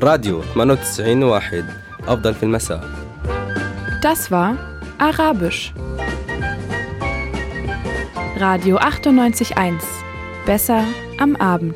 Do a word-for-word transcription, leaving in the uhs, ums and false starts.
راديو ثمانية وتسعين واحد أفضل في المساء. Das war Arabisch. Radio achtundneunzig Komma eins. Besser am Abend.